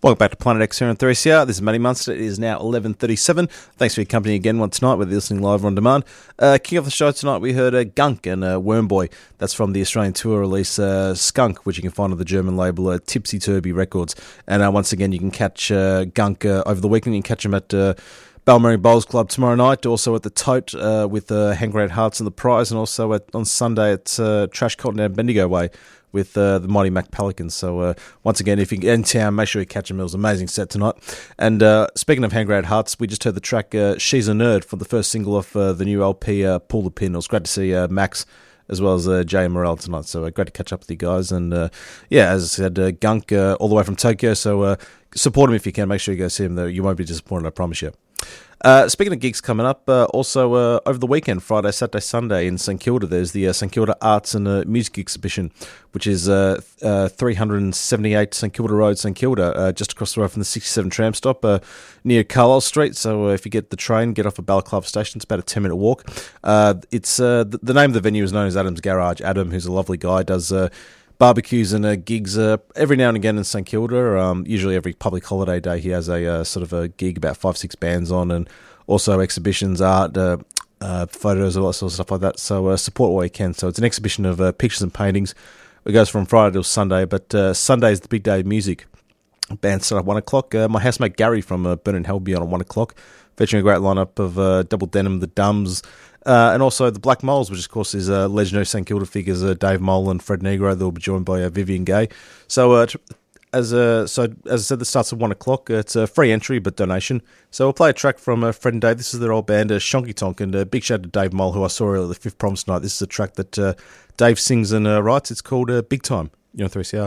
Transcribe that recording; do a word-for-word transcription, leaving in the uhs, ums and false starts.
Welcome back to Planet X here on three C R. This is Matty Munster. It is now eleven thirty-seven. Thanks for your company again one tonight, whether you're listening live or on demand. Uh, kicking off the show tonight, we heard uh, Gunk and uh, Wormboy. That's from the Australian tour release uh, Skunk, which you can find on the German label uh, Tipsy Turby Records. And uh, once again, you can catch uh, Gunk uh, over the weekend. You can catch him at uh, Balmarin Bowls Club tomorrow night, also at the Tote uh, with uh, Hand Grenade Hearts and the Prize, and also at, on Sunday at uh, Trash Continent Bendigo Way with uh, the Mighty Mac Pelicans. So uh, once again, if you're in town, make sure you catch them. It was an amazing set tonight. And uh, speaking of Hand Grenade Hearts, we just heard the track uh, She's a Nerd from the first single off uh, the new L P, uh, Pull the Pin. It was great to see uh, Max as well as uh, Jay and Morel tonight. So uh, great to catch up with you guys. And uh, yeah, as I said, uh, Gunk uh, all the way from Tokyo. So uh, support him if you can. Make sure you go see him, though. You won't be disappointed, I promise you. Uh, speaking of gigs coming up, uh, also uh, over the weekend, Friday, Saturday, Sunday in St Kilda, there's the uh, St Kilda Arts and uh, Music Exhibition, which is uh, uh, three seventy-eight St Kilda Road, St Kilda, uh, just across the road from the sixty-seven tram stop uh, near Carlisle Street. So uh, if you get the train, get off at Balaclava Station. It's about a ten minute walk. Uh, it's uh, the, the name of the venue is known as Adam's Garage. Adam, who's a lovely guy, does Uh, barbecues and uh, gigs uh, every now and again in St Kilda. Um, usually every public holiday day he has a uh, sort of a gig, about five, six bands on, and also exhibitions, art, uh, uh, photos, all that sort of stuff like that. So uh, support what you can. So it's an exhibition of uh, pictures and paintings. It goes from Friday till Sunday, but uh, Sunday is the big day of music. Bands start at one o'clock. Uh, my housemate Gary from uh, Burn and Hell be on at one o'clock, featuring a great lineup of uh, Double Denim, The Dumbs, Uh, and also the Black Moles, which of course is uh, legendary St Kilda figures uh, Dave Mole and Fred Negro. They'll be joined by uh, Vivian Gay. So uh, as uh, so as I said, this starts at one o'clock. Uh, it's a free entry but donation. So we'll play a track from uh, Fred and Dave. This is their old band, uh, Shonky Tonk, and a uh, big shout out to Dave Mole, who I saw earlier at the Fifth Promise tonight. This is a track that uh, Dave sings and uh, writes. It's called uh, Big Time. You're on three C R.